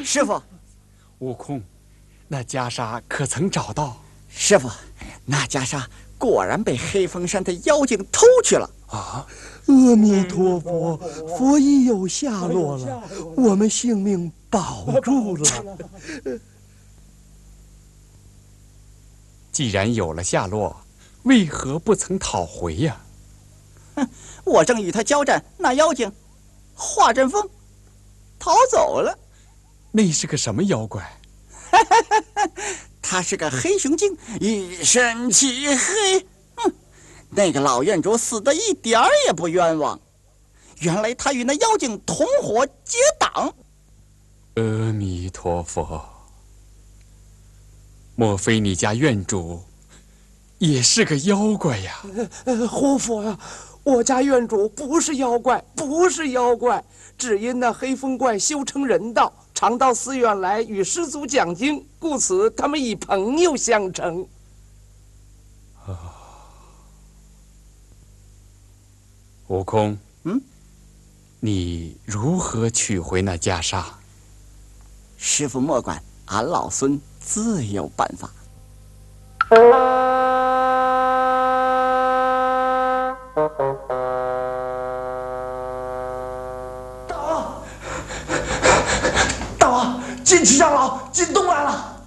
师傅， 悟空，那袈裟可曾找到？ 师傅，那袈裟果然被黑风山的妖精偷去了。 啊！ 阿弥陀佛，佛已有下落了，我们性命保住了。 既然有了下落，为何不曾讨回呀？ 哼，我正与他交战，那妖精化阵风逃走了。 那是个什么妖怪？ 他是个黑熊精，一身漆黑。哼，那个老院主死的一点儿也不冤枉。原来他与那妖精同伙结党。 阿弥陀佛，莫非你家院主也是个妖怪呀？ 活佛呀，我家院主不是妖怪，不是妖怪，只因那黑风怪修成人道，常到寺院来与师祖讲经，故此他们以朋友相称。 悟空，你如何取回那袈裟？ 师傅莫管，俺老孙自有办法。 大王，金翅长老进洞来了。